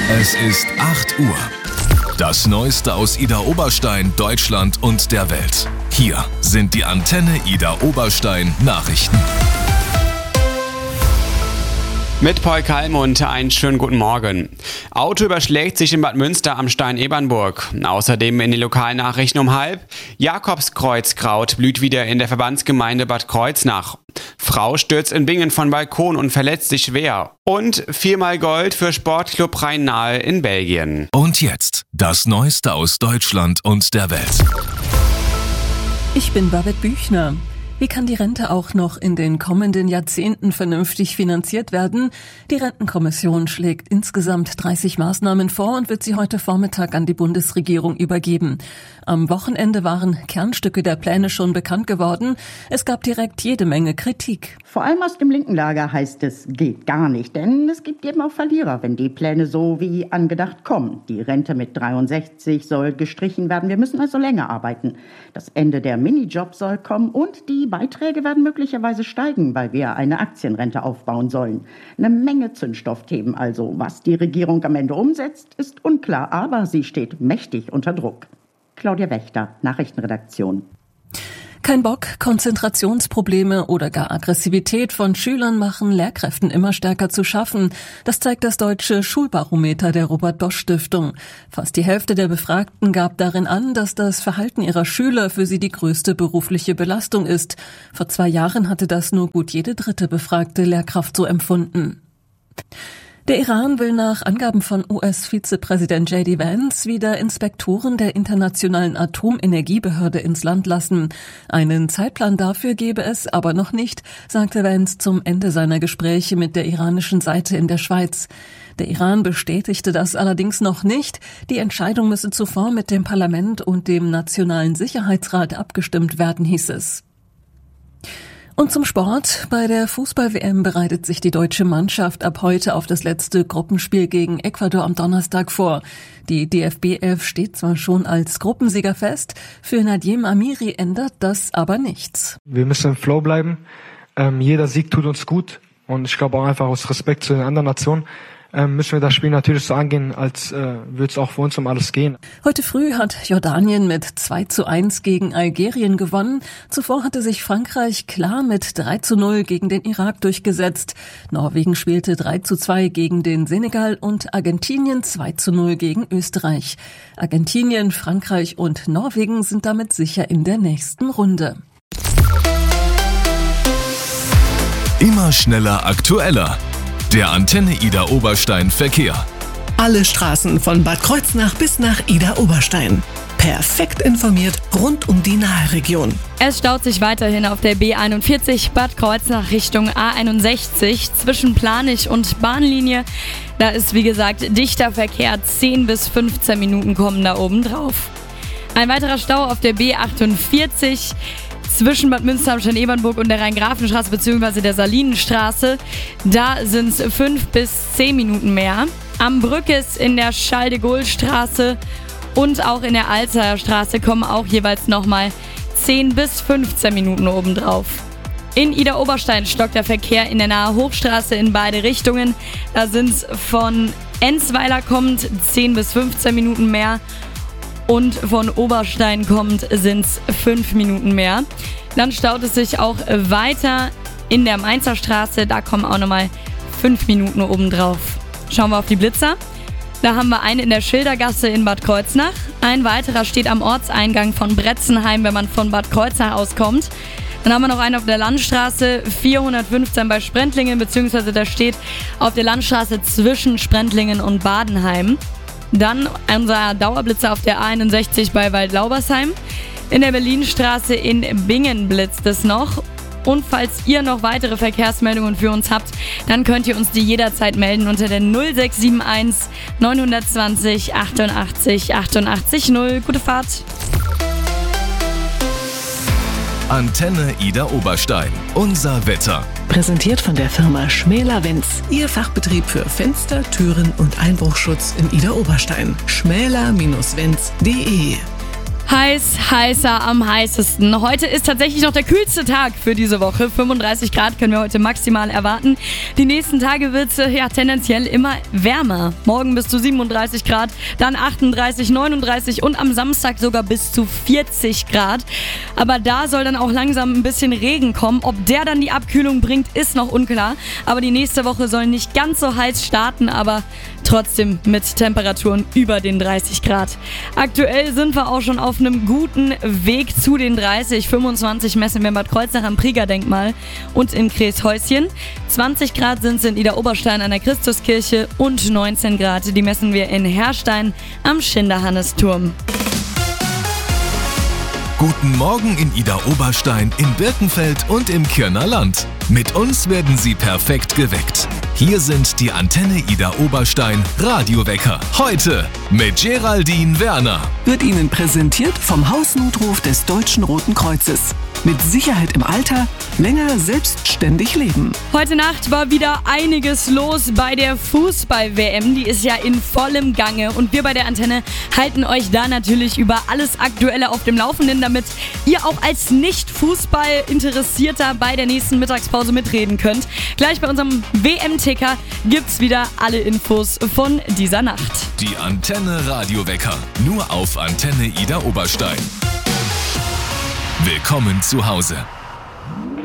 Es ist 8 Uhr. Das Neueste aus Idar Oberstein, Deutschland und der Welt. Hier sind die Antenne Idar Oberstein Nachrichten. Mit Paul Kallmund einen schönen guten Morgen. Auto überschlägt sich in Bad Münster am Stein-Ebernburg. Außerdem in den Lokalnachrichten um 12:30. Jakobskreuzkraut blüht wieder in der Verbandsgemeinde Bad Kreuznach. Frau stürzt in Bingen von Balkon und verletzt sich schwer. Und 4-mal Gold für Sportclub Rhein-Nahe in Belgien. Und jetzt das Neueste aus Deutschland und der Welt. Ich bin Babette Büchner. Wie kann die Rente auch noch in den kommenden Jahrzehnten vernünftig finanziert werden? Die Rentenkommission schlägt insgesamt 30 Maßnahmen vor und wird sie heute Vormittag an die Bundesregierung übergeben. Am Wochenende waren Kernstücke der Pläne schon bekannt geworden. Es gab direkt jede Menge Kritik. Vor allem aus dem linken Lager heißt es, geht gar nicht, denn es gibt eben auch Verlierer, wenn die Pläne so wie angedacht kommen. Die Rente mit 63 soll gestrichen werden, wir müssen also länger arbeiten. Das Ende der Minijobs soll kommen und die Beiträge werden möglicherweise steigen, weil wir eine Aktienrente aufbauen sollen. Eine Menge Zündstoffthemen also. Was die Regierung am Ende umsetzt, ist unklar, aber sie steht mächtig unter Druck. Claudia Wächter, Nachrichtenredaktion. Kein Bock, Konzentrationsprobleme oder gar Aggressivität von Schülern machen Lehrkräften immer stärker zu schaffen. Das zeigt das deutsche Schulbarometer der Robert-Bosch-Stiftung. Fast die Hälfte der Befragten gab darin an, dass das Verhalten ihrer Schüler für sie die größte berufliche Belastung ist. Vor 2 Jahren hatte das nur gut jede dritte befragte Lehrkraft so empfunden. Der Iran will nach Angaben von US-Vizepräsident J.D. Vance wieder Inspektoren der Internationalen Atomenergiebehörde ins Land lassen. Einen Zeitplan dafür gebe es aber noch nicht, sagte Vance zum Ende seiner Gespräche mit der iranischen Seite in der Schweiz. Der Iran bestätigte das allerdings noch nicht. Die Entscheidung müsse zuvor mit dem Parlament und dem Nationalen Sicherheitsrat abgestimmt werden, hieß es. Und zum Sport. Bei der Fußball-WM bereitet sich die deutsche Mannschaft ab heute auf das letzte Gruppenspiel gegen Ecuador am Donnerstag vor. Die DFB-11 steht zwar schon als Gruppensieger fest, für Nadiem Amiri ändert das aber nichts. Wir müssen im Flow bleiben. Jeder Sieg tut uns gut und ich glaube auch einfach aus Respekt zu den anderen Nationen müssen wir das Spiel natürlich so angehen, als würde es auch für uns um alles gehen. Heute früh hat Jordanien mit 2:1 gegen Algerien gewonnen. Zuvor hatte sich Frankreich klar mit 3:0 gegen den Irak durchgesetzt. Norwegen spielte 3:2 gegen den Senegal und Argentinien 2:0 gegen Österreich. Argentinien, Frankreich und Norwegen sind damit sicher in der nächsten Runde. Immer schneller, aktueller. Der Antenne Idar Oberstein Verkehr. Alle Straßen von Bad Kreuznach bis nach Idar Oberstein. Perfekt informiert rund um die Nahe-Region. Es staut sich weiterhin auf der B41 Bad Kreuznach Richtung A61 zwischen Planich und Bahnlinie. Da ist wie gesagt dichter Verkehr, 10 bis 15 Minuten kommen da oben drauf. Ein weiterer Stau auf der B48 zwischen Bad Münster am Stein-Ebernburg und der Rhein-Grafen-Straße bzw. der Salinenstraße. Da sind es 5 bis 10 Minuten mehr. Am Brückes in der Charles-de-Gaulle-Straße und auch in der Alzer Straße kommen auch jeweils nochmal 10 bis 15 Minuten obendrauf. In Idar Oberstein stockt der Verkehr in der Nahe Hochstraße in beide Richtungen. Da sind es von Enzweiler kommend 10 bis 15 Minuten mehr. Und von Oberstein kommt sind es 5 Minuten mehr. Dann staut es sich auch weiter in der Mainzer Straße. Da kommen auch nochmal 5 Minuten obendrauf. Schauen wir auf die Blitzer. Da haben wir einen in der Schildergasse in Bad Kreuznach. Ein weiterer steht am Ortseingang von Bretzenheim, wenn man von Bad Kreuznach auskommt. Dann haben wir noch einen auf der Landstraße 415 bei Sprentlingen, beziehungsweise der steht auf der Landstraße zwischen Sprentlingen und Badenheim. Dann unser Dauerblitzer auf der A61 bei Waldlaubersheim. In der Berlinstraße in Bingen blitzt es noch. Und falls ihr noch weitere Verkehrsmeldungen für uns habt, dann könnt ihr uns die jederzeit melden unter der 0671 920 88 88 0. Gute Fahrt! Antenne Idar Oberstein. Unser Wetter. Präsentiert von der Firma Schmäler-Wenz. Ihr Fachbetrieb für Fenster, Türen und Einbruchschutz in Idar Oberstein. schmäler-wenz.de Heißer am heißesten. Heute ist tatsächlich noch der kühlste Tag für diese Woche. 35 Grad können wir heute maximal erwarten. Die nächsten Tage wird es tendenziell immer wärmer. Morgen bis zu 37 Grad, dann 38, 39 und am Samstag sogar bis zu 40 Grad. Aber da soll dann auch langsam ein bisschen Regen kommen. Ob der dann die Abkühlung bringt, ist noch unklar. Aber die nächste Woche soll nicht ganz so heiß starten, aber trotzdem mit Temperaturen über den 30 Grad. Aktuell sind wir auch schon auf einem guten Weg zu den 30. 25 messen wir in Bad Kreuznach am Prieger-Denkmal und in Kreeshäuschen. 20 Grad sind es in Idar-Oberstein an der Christuskirche und 19 Grad, die messen wir in Herrstein am Schinderhannesturm. Guten Morgen in Idar-Oberstein, in Birkenfeld und im Kirner Land. Mit uns werden Sie perfekt geweckt. Hier sind die Antenne Idar-Oberstein Radiowecker. Heute mit Geraldine Werner. Wird Ihnen präsentiert vom Hausnotruf des Deutschen Roten Kreuzes. Mit Sicherheit im Alter, länger selbstständig leben. Heute Nacht war wieder einiges los bei der Fußball-WM. Die ist ja in vollem Gange und wir bei der Antenne halten euch da natürlich über alles Aktuelle auf dem Laufenden, damit ihr auch als Nicht-Fußball-Interessierter bei der nächsten Mittagspause mitreden könnt. Gleich bei unserem WM-Ticker gibt's wieder alle Infos von dieser Nacht. Die Antenne Radiowecker, nur auf Antenne Idar-Oberstein. Willkommen zu Hause.